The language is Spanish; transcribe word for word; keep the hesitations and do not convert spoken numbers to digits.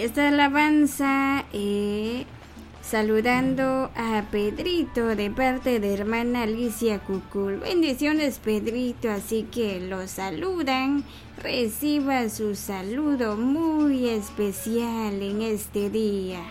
esta alabanza eh, saludando a Pedrito de parte de hermana Alicia Cucul. Bendiciones, Pedrito, así que lo saludan. Reciba su saludo muy especial en este día.